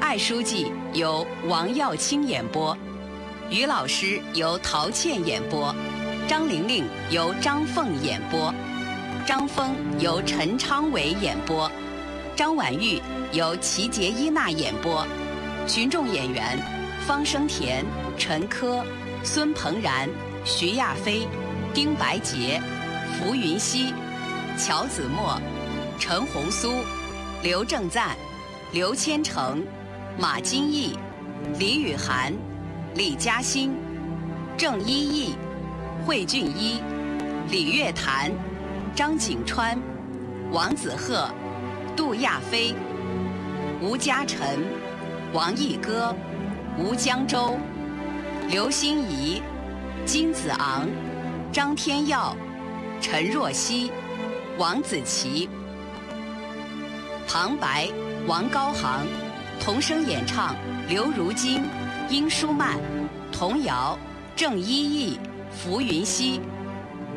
麦书记由王耀清演播，于老师由陶倩演播，张玲玲由张凤演播，张峰由陈昌伟演播，张婉玉由齐杰伊娜演播。群众演员：方声田、陈珂、孙鹏然、徐亚飞、丁白洁、浮云熙、乔子墨、陈红苏、刘正赞、刘千成、马金义、李雨涵、李嘉欣、郑一义、惠俊一、李月潭、张景川、王子鹤、杜亚飞、吴嘉诚、王毅歌、吴江洲、刘欣怡、金子昂、张天耀、陈若曦、王子琪。旁白：王高航。童声演唱：刘如金、殷舒曼。童谣：郑一义、浮云熙。